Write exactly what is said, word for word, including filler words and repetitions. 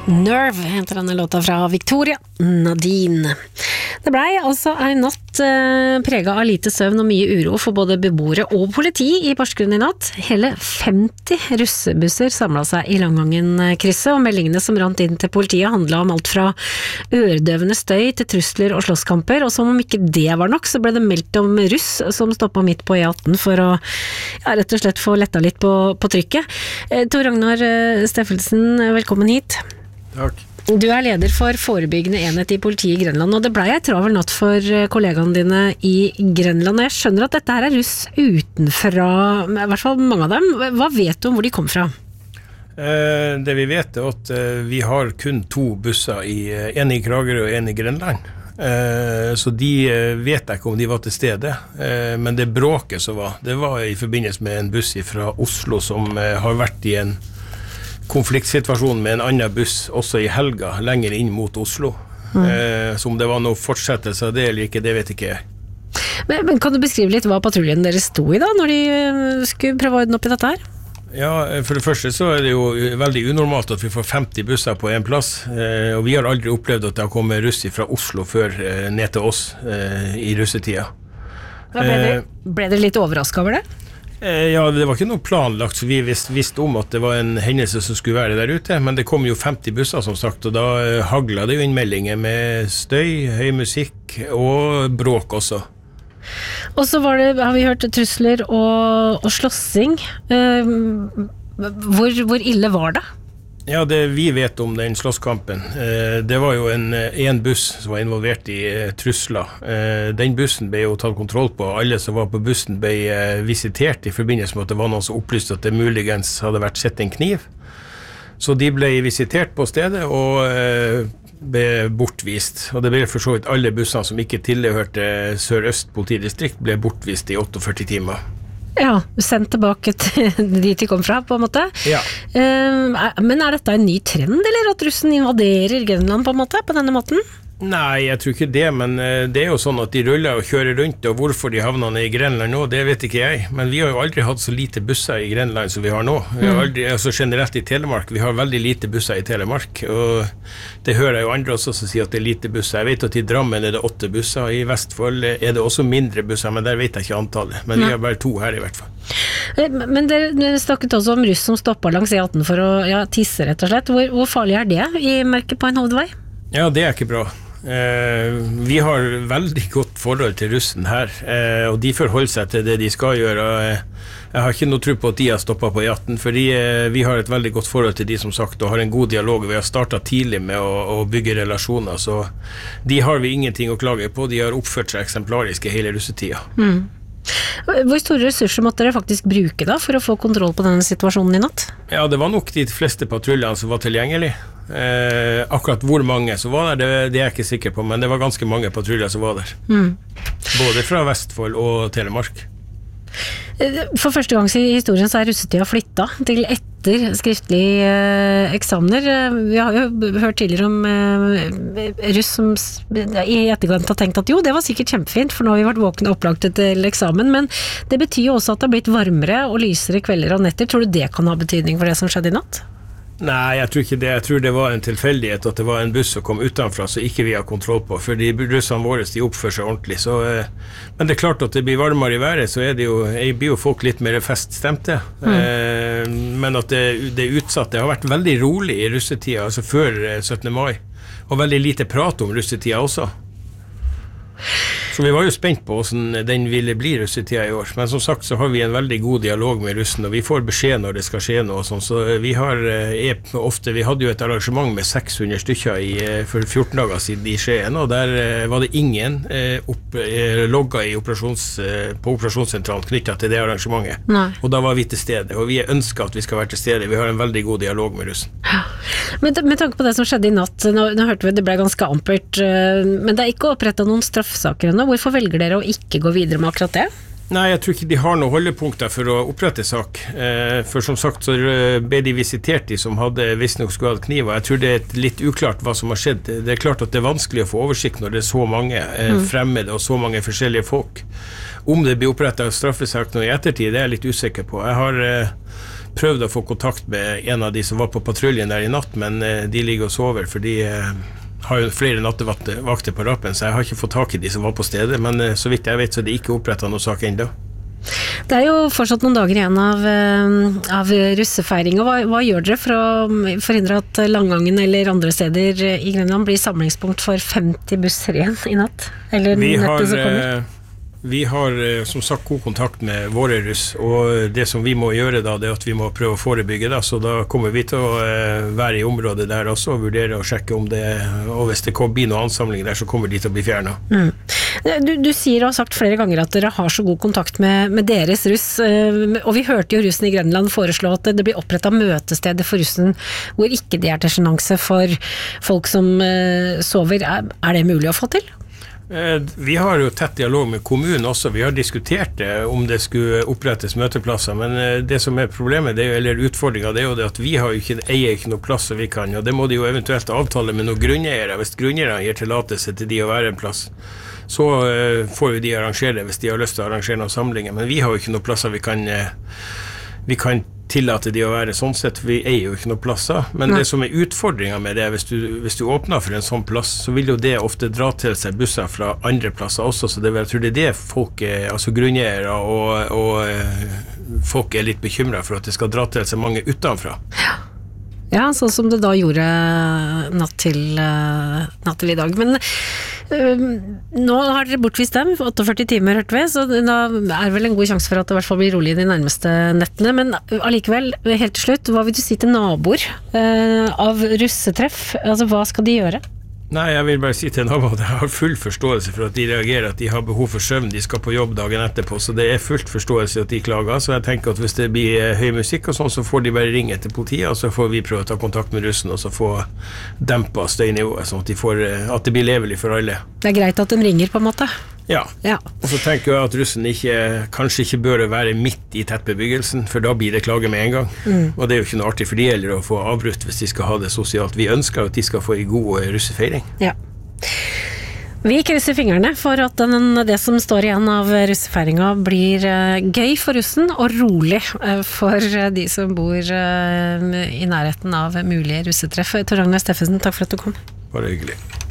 Nerve heter denne låta fra Victoria Nadine. Det blei altså en natt eh, preget av lite søvn og mye uro for både beboere og politi i Porsgrunn i natt. Hele femti russebusser samlet seg i Langangen-krysset, og meldingene som rant inn til politiet handlet om alt fra øredøvende støy til trusler og slåsskamper, og som om ikke det var nok, så ble det meldt om russ som stoppet midt på E atten for å ja, rett og slett få letta litt på, på trykket. Eh, Tor Ragnar Steffensen, velkommen hit. Takk. Du er leder for forebyggende enhet i politiet i Grenland, og det ble en travel natt for kollegaene dine i Grenland. Jeg skjønner at dette her er russ utenfra, i hvert fall mange av dem. Hva vet du om hvor de kom fra? Eh, det vi vet er at eh, vi har kun to busser, i, en i Kragerø og en i Grenland. Eh, så de eh, vet jeg ikke om de var til stede, eh, men det bråket som var, det var i forbindelse med en buss fra Oslo som eh, har vært i en konfliktsituasjon med en annen buss også i helga, lenger inn mot Oslo. Mm. Eh, så om det var noe fortsettelse av det eller ikke, det vet ikke jeg. Men, men kan du beskrive litt hva patruljen deres sto i da, når de skulle prøve å ordne opp i dette her? Ja, for det første så er det jo veldig unormalt at vi får femti busser på en plass, eh, og vi har aldri opplevd at det har kommet russ fra Oslo før eh, ned til oss eh, i russetida. Ja, ble, dere, ble dere litt overrasket over det? Ja, det var ikke noe planlagt, så vi visste, visste om at det var en hendelse som skulle være der ute, men det kom jo femti busser som sagt, og da haglet det jo inn meldinger med støy, høy musikk og bråk også. Og så var det, har vi hørt trusler og, og slåssing. Hvor, hvor ille var det? Ja, det vi vet om den slåsskampen, eh, det var jo en, en buss som var involvert i eh, trusler. Eh, den bussen ble jo tatt kontroll på, alle som var på bussen ble eh, visitert i forbindelse med at det var noen som opplyste at det muligens hadde vært sett en kniv. Så de ble visitert på stedet og eh, ble bortvist. Og det ble for så vidt alle bussene som ikke tilhørte Sør-Øst politidistrikt ble bortvist i førtiåtte timer. Ja, sendt tilbake til dit de kom fra, på en måte. Ja. Uh, men er dette en ny trend, eller at russen invaderer Grenland på en måte, på denne måten? Nei, jeg tror ikke det, men det er jo sånn at de ruller og kjører rundt, og hvorfor de havner i Grenland nå, det vet ikke jeg. Men vi har jo aldri hatt så lite busser i Grenland som vi har nå. Vi har aldri, altså generelt i Telemark, vi har veldig lite busser i Telemark, og det hører jeg jo andre også som sier at det er lite busser. Jeg vet at i Drammen er det åtte busser, i Vestfold er det også mindre busser, men der vet jeg ikke antallet. Men vi har bare to her i hvert fall. Men dere snakket også om russ som stoppet langs E atten for å ja, tisse rett og slett. Hvor, hvor farlig er det i merket på en hovedvei? Ja, det er ikke bra. Eh, vi har veldig godt forhold til russen her, eh, og de forholder seg til det de skal gjøre. Jeg har ikke noe tro på at de har stoppet på E atten, fordi eh, vi har et veldig godt forhold til de som sagt, og har en god dialog. Vi har startet tidlig med å, å bygge relasjoner, så de har vi ingenting å klage på. De har oppført seg eksemplariske hele russetida. Mm. Hvor store ressurser måtte dere faktisk bruke da for å få kontroll på denne situasjonen i natt? Ja, det var nok de fleste patruljene som var tilgjengelige. Eh, akkurat hvor mange som var der, det, det er jeg ikke sikker på, men det var ganske mange patruljer som var der. Mm. Både fra Vestfold og Telemark. For første gang i historien så er russetida flyttet til etter skriftlige eh, eksamener. Vi har jo hørt tidligere om eh, russ som i etterkant har tenkt at jo, det var sikkert kjempefint, for nå har vi vært våkne og opplagte til eksamen, men det betyr jo også at det har blitt varmere og lysere kvelder og netter. Tror du det kan ha betydning for det som skjedde i natt? Nei, jeg tror ikke det. Jeg tror det var en tilfeldighet at det var en buss som kom utenfra så ikke vi har kontroll på, for de bussene våre de oppfører seg ordentlig. Så, eh, men det er klart at det blir varmere i været, så er det jo, jeg blir jo folk litt mer feststemte. Mm. Eh, men at det, det er utsatt. Det har vært veldig rolig i russetida, altså før syttende mai, og veldig lite prat om russetida også. Så vi var jo spent på hvordan den ville bli russetida i år, men som sagt så har vi en veldig god dialog med russen, og vi får beskjed når det skal skje noe og sånn, så vi har er ofte, vi hadde jo et arrangement med seks hundre stykker i, for fjorten dager siden i Skien, og der var det ingen opp, logget i operasjons, på operasjonssentralen knyttet til det arrangementet. Nei. Og da var vi til stede, og vi ønsker at vi skal være til stede. Vi har en veldig god dialog med russen. Men med tanke på det som skjedde i natt, nå, nå hørte vi det ble ganske ampert, men det er ikke opprettet noen straffsaker ennå. Hvorfor velger dere å ikke gå videre med akkurat det? Nei, jeg tror ikke de har noen holdepunkter for å opprette sak. Eh, for som sagt så ble de visitert de som hadde visstnok skulle ha kniv, og jeg tror det er litt uklart hva som har skjedd. Det er klart at det er vanskelig å få oversikt når det er så mange eh, fremmede og så mange forskjellige folk. Om det blir opprettet straffesak nå i ettertid, det er jeg litt usikker på. Jeg har... Eh, prøvd å få kontakt med en av de som var på patruljen der i natt, men eh, de ligger og sover, for de eh, har jo flere nattevakter på rappen, så jeg har ikke fått tak i de som var på stedet, men eh, så vidt jeg vet så er det ikke opprettet noen sak enda. Det er jo fortsatt noen dager igjen av, av russefeiring, og hva, hva gjør dere for å forhindre at Langangen eller andre steder i Grenland blir samlingspunkt for femti busser igjen i natt? Eller vi nettet har, som kommer? Vi har som sagt god kontakt med våre russ, og det som vi må gjøre da, det er at vi må prøve å forebygge da, så da kommer vi til å være i området der også og vurdere og sjekke om det, og hvis det blir noen ansamling der, så kommer de til å bli fjernet. Mm. Du, du sier og har sagt flere ganger at dere har så god kontakt med, med deres russ, og vi hørte jo russen i Grenland foreslå at det blir opprettet møtesteder for russen hvor ikke det er til sjenanse for folk som sover. Er, er det mulig å få til? Vi har jo tett dialog med kommunen også. Vi har diskutert det, om det skulle opprettes møteplasser, men det som er problemet, det er jo, eller utfordringen, det er jo det at vi har jo ikke, eier ikke noen plass som vi kan, og det må de jo eventuelt avtale med noen grunneiere. Hvis grunneierne gir tillatelse til de å være en plass, så uh, får jo de arrangere hvis de har lyst til å arrangere noen samlinger, men vi har jo ikke noen plasser vi kan, uh, vi kan tillate de å være sånn sett, vi eier jo ikke noen plasser, men Nei. Det som er utfordringen med det, hvis du, hvis du åpner for en sånn plass, så vil jo det ofte dra til seg busser fra andre plasser også, så det, jeg tror det er det folk, altså grunneiere og, og folk er litt bekymret for at det skal dra til seg mange utenfra. Ja. Ja, sånn som det da gjorde natt til, natt til i dag. Men øh, nå har dere bortvist dem, førtiåtte timer hørte vi, så da er vel en god sjanse for at det i hvert fall blir rolig de nærmeste nettene. Men allikevel, helt til slutt, hva vil du si til naboer øh, av russetreff? Altså, hva skal de gjøre? Nei, jeg vil bare si til naboer at jeg har full forståelse for at de reagerer, at de har behov for søvn, de skal på jobb dagen etterpå, så det er fullt forståelse at de klager, så jeg tenker at hvis det blir høy musikk og sånn, så får de bare ringe til politiet, og så får vi prøve å ta kontakt med russen, og så få dempet støynivået, sånn at, de får, at det blir levelig for alle. Det er greit at de ringer på en måte? Ja, ja. Og så tenker jeg at russen ikke, kanskje ikke bør være midt i tettbebyggelsen, for da blir det klage med en gang. Mm. Og det er jo ikke noe artig for de heller å få avbrutt hvis de skal ha det sosialt. Vi ønsker at de skal få en god russefeiring. Ja. Vi krysser fingrene for at den, det som står igjen av russefeiringen blir gøy for russen og rolig for de som bor i nærheten av mulige russetreff. Tor Ragnar Steffensen, takk for at du kom. Bare hyggelig.